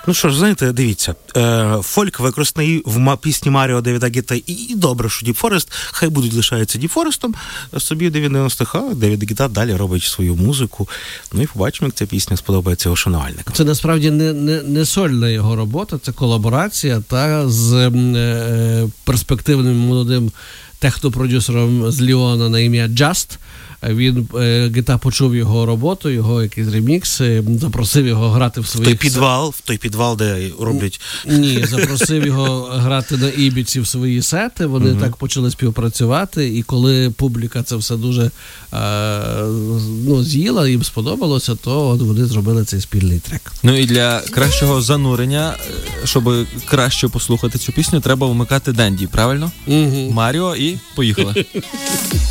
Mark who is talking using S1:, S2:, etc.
S1: Ну що ж, знаєте, дивіться, фольк використаний в пісні Маріо Девіда Гетта, і добре, що Deep Forest, хай будуть лишаються Deep Forest'ом собі в 90-х, а Девід Гетта далі робить свою музику. Ну і побачимо, як ця пісня сподобається його шанувальникам.
S2: Це насправді не сольна його робота, це колаборація з перспективним молодим технопродюсером з Ліона на ім'я Just. Він, Гетта почув його роботу, його якийсь ремікс, запросив його грати в своїх...
S1: В той підвал, де роблять...
S2: Ні, запросив його грати на Ібіці в свої сети, вони так почали співпрацювати, і коли публіка це все дуже з'їла, їм сподобалося, то от вони зробили цей спільний трек.
S3: Ну і для кращого занурення, щоб краще послухати цю пісню, треба вмикати Денді, правильно? Маріо і поїхали.